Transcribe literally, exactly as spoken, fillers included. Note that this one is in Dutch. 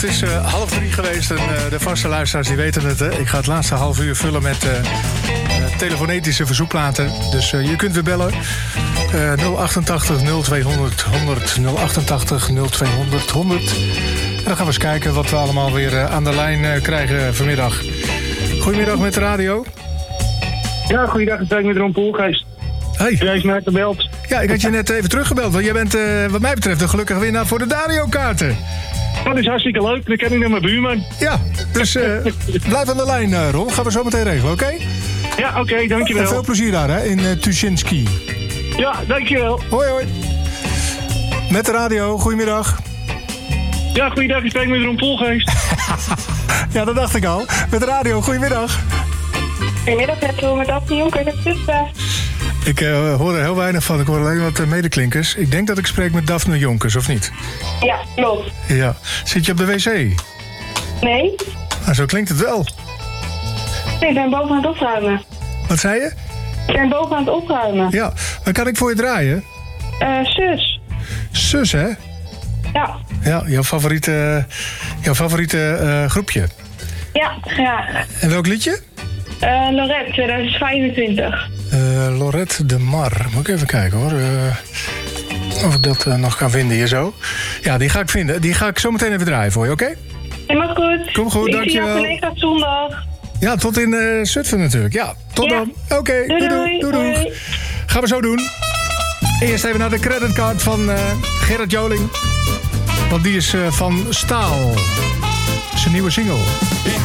het is uh, half drie geweest en uh, de vaste luisteraars die weten het. Hè? Ik ga het laatste half uur vullen met uh, uh, telefonetische verzoekplaten. Dus uh, je kunt weer bellen. Uh, nul achtentachtig nul tweehonderd honderd nul achtentachtig nul tweehonderd honderd. En dan gaan we eens kijken wat we allemaal weer uh, aan de lijn uh, krijgen vanmiddag. Goedemiddag met de radio. Ja, goeiedag. Ik spreek met Ron Poelgeest. Hey. Jij is mij gebeld. Ja, ik had je net even teruggebeld. Want jij bent, uh, wat mij betreft, een gelukkig winnaar voor de Dario-kaarten. Dat is hartstikke leuk. Dan ken ik naar mijn buurman. Ja, dus uh, blijf aan de lijn, uh, Ron. Gaan we zo meteen regelen, oké? Okay? Ja, oké. Okay, dankjewel. En veel plezier daar, hè, in uh, Tuschinski. Ja, dankjewel. Hoi, hoi. Met de radio, goedemiddag. Ja, goeiedag. Ik spreek met Ron Poelgeest. Ja, dat dacht ik al. Met de radio, goedemiddag. Goedemiddag, met Ron met Daphne Jonker. Ik uh, hoor er heel weinig van. Ik hoor alleen wat uh, medeklinkers. Ik denk dat ik spreek met Daphne Jonkers, of niet? Ja, klopt. Ja. Zit je op de wc? Nee. Nou, zo klinkt het wel. Nee, ik ben boven aan het opruimen. Wat zei je? Ik ben boven aan het opruimen. Ja. Wat kan ik voor je draaien? Eh, uh, zus. Zus, hè? Ja. Ja, jouw favoriete, jouw favoriete uh, groepje. Ja, graag. En welk liedje? Uh, Lorette, tweeduizend vijfentwintig. Uh, Lorette de Mar. Moet ik even kijken, hoor. Uh, of ik dat uh, nog kan vinden hier zo. Ja, die ga ik vinden. Die ga ik zo meteen even draaien voor je, oké? Okay? Helemaal goed. Kom goed, dankjewel. Ik zie jou collega's zondag. Ja, tot in uh, Zutphen natuurlijk. Ja, tot ja. dan. Oké, okay, doei, doei, doei, doei, doei. Gaan we zo doen. Eerst even naar de creditcard van uh, Gerrit Joling. Want die is uh, van Staal. Zijn nieuwe single.